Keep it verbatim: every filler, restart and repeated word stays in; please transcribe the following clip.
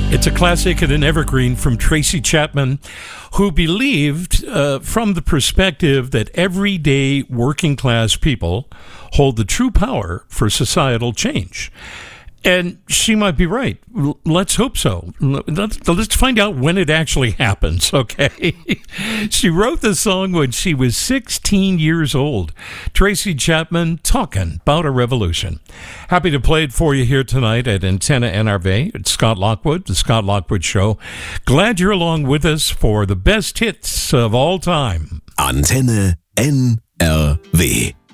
It's a classic and an evergreen from Tracy Chapman, who believed, uh, from the perspective that everyday working class people hold the true power for societal change. And she might be right. L- let's hope so. L- Let's, let's find out when it actually happens, okay? She wrote the song when she was sixteen years old. Tracy Chapman, talking about a revolution. Happy to play it for you here tonight at Antenna N R V. It's Scott Lockwood, the Scott Lockwood Show. Glad you're along with us for the best hits of all time. Antenne N R W.